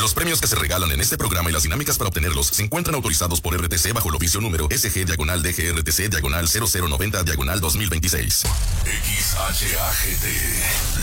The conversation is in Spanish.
Los premios que se regalan en este programa y las dinámicas para obtenerlos se encuentran autorizados por RTC bajo el oficio número SG-DGRTC-0090-2026. XHAGT